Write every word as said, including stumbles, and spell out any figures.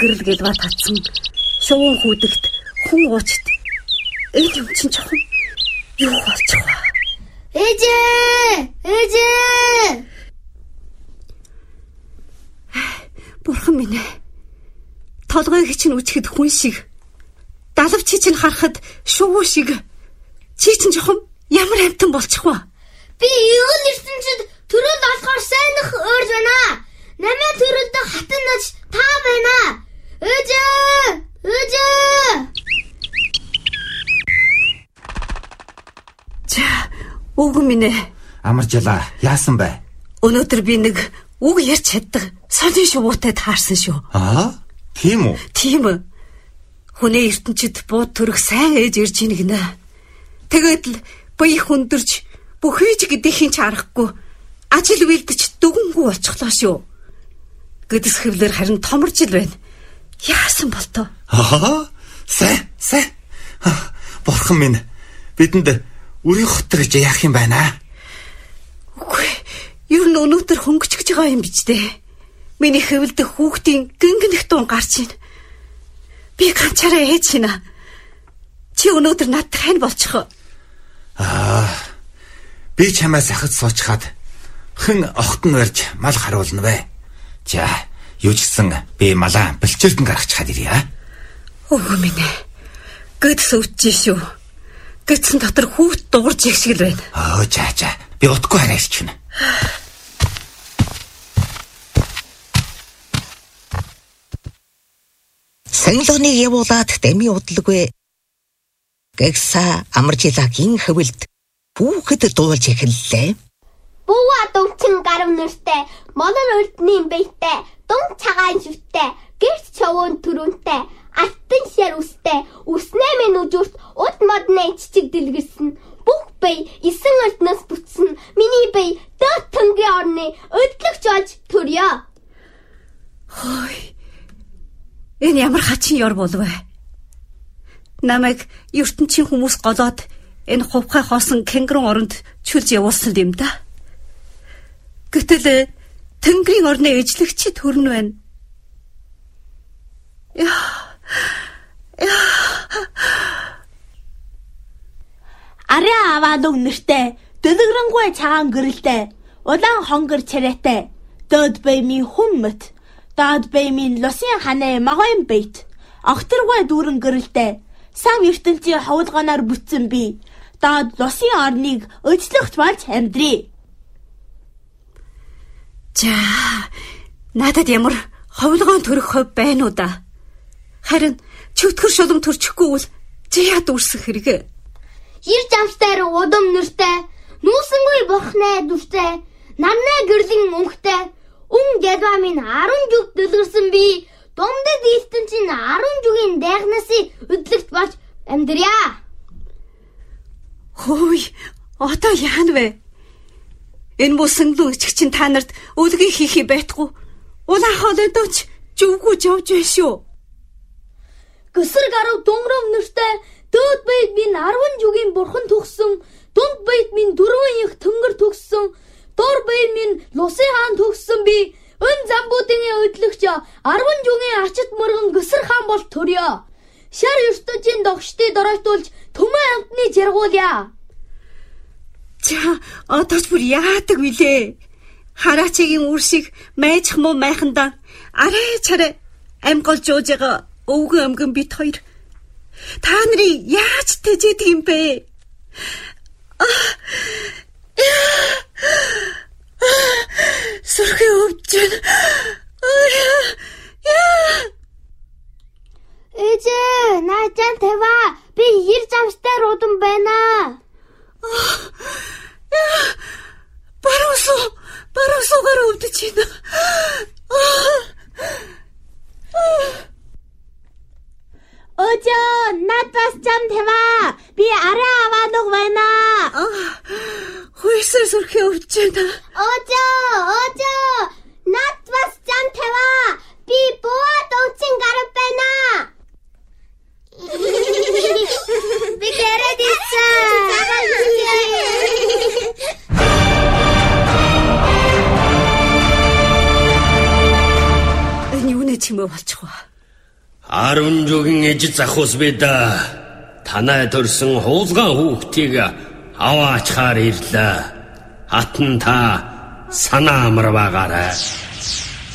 гэрэл гэлбаа татсан шувуун хүүдэгт хүн уучт. Энэ юм чинь жоохон юу болчих вэ? Ээжээ! Ээжээ! Бурхан минь ээ. Толгойг чинь үчихэд хүн шиг, далавчи чинь харахад шувуу шиг. Чи чинь жоохон ямар амтан болчих вэ? Би юун ертөнцид төрөл болохоор сайнх өөрж байна. Намаа төрөлд хатан наж та байна. Ээжээ! Ээжээ! За, үгүй минь ээ. Амаржлаа. Яасан бэ? Өнөөдөр би нэг үг ярьж чаддаг сонин шувуутай таарсан шүү. Аа? Тийм үү? Тийм ээ. Хүнээ ертөнцид бууд төрөх сайн ээж ирж ийн гинэ. Тэгээд л бие хүндэрч бүхийж гэдэхийн ч аргагүй ажил үйлдэж дүгнгүй болчихлоо шүү. Гэдэс хэвлэр харин томорж ил байна. Яасан бол тоо? Аа? Сайн, сайн. Бурхан минь бидэнд үрийн хотор гэж яах юм байна? Үгүй. Юу н өнөөдөр хөнгөж гэж байгаа юм биш дээ. Миний хэвлдэх хүүхдийн гингэнэх дуун гарч ийн. Би ганцаараа ээж шинэ. Чи өнөөдөр надад хань болчих. Аа. Би чамаас ахад суучхад хэн огт нь барьж мал харуулна вэ? За, юу ч гэсэн би малаа бэлчээрдэн гаргачихад ирье. Өвгөө минь ээ. Гэдс өвчж шүү. Гэтсэн дотор хүүхд дуурж их шиг л байна. Оо, за за. Би утгүй хараач чинь. Санилгоныг явуулаад дэми удалгүй. Гэгса Амаржилагийн хөвөлд хүүхэд дуулж эхэллээ. Бууа дунчин гарав нүртэй, молор өрдний бэйтэй, дун цагаан шүттэй, гэрч човон төрөнтэй, алтан шар үстэй, үснээ минь үжүрт уд модны чичиг дэлгэрсэн. Бүх бэй эсэн өлтнөөс бүтсэн. Миний бэй дөт төнгийн орны өдлөгч болж төрьё. Хой. Энэ ямар хачин ёр болов вэ? Намайг ертөнцийн хүмүүс голоод энэ хувхай хоосон кенгурун оронд чүлж явуулсан юм да. Гэтэл Тэнгэрийн орны эжлэгчид төрн байна. Яа. Яа. Арай аваад өгнөртэй, дэлгэрэнгүй цагаан гэрэлтэй, улаан хонгор чарайтай, дод баймийн хүммэт, дод баймийн лосын ханаа магайн бэйт, огторгой дүүрэн гэрэлтэй, сав ертөнцийн ховлгоноор бүтсэн би, дод лосын орныг өжлөгч болж амьдрий. За, надад ямар ховлгоон төрөх хов байна уу да? Харин чөтгөр шулам төрчихгүй бол зяад үрсэх хэрэг. Ирж амстай удам нүртэй, нүүсэнгүй бохнаа дүртэй, нарнаа гэрлийн өнгөтэй, өн гэлбаа минь арван жүг дэлгэрсэн би, думдад ертөнцийн арван жүгийн дайгнасын өдлөгт болж амьдрья. Хөөе, одоо яана вэ? Энэ мөсөнлөө ичг чинь та нарт өлгий хийхий байтгүй. Улаан хоолойдооч зүвгүй жавж байна шүү. Гэсэр гарав дунграв нүртэй, дөөд байд минь арван жүгийн бурхан төгсөн, дунд байд минь дөрвөн их тэнгэр төгсөн, дор байд минь лусын хаан төгсөн би, өн замбуудын өдлөгч арван жүгийн ачит мөргөн гэсэр хаан бол төрьё. Шар ертөнцийн догштыг доройтуулж төмөн амтны жаргуулъя. За, одооч бүр яадаг вүлээ? Хараачигийн үр шиг майжх муу майхандаа арай чарай амголж ууж байгаа өвгөн өмгөн бит хоёр. Та нарын яаж тэжээдэг юм бэ? Сүрхий өвж байна. Ээжээ, наачаан тэва. Би ирж амстай руудан байна. Баруусу, баруусугаар өвдөж байна. Өөжөө, над бас чам тэва. Би арай аваад өг байна. Хүйсэр сүрхий өвж байна. Өөжөө, өөжөө, над бас чам тэва. Би бууа дунчин гарав байна. Би гэрээ дийсэн. Энэ юуны чимээ болчих вэ? Арван жүгийн ээж захус бид танай төрсөн хуулган хүүхдийг аваачхаар ирлээ. Хатан та санаа амар байгаарай.